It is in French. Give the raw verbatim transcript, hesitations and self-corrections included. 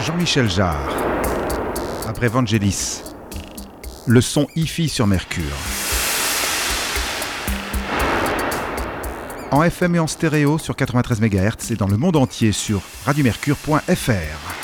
Jean-Michel Jarre. Après Vangelis, le son hi-fi sur Mercure. En F M et en stéréo sur quatre-vingt-treize mégahertz et dans le monde entier sur radiomercure point f r.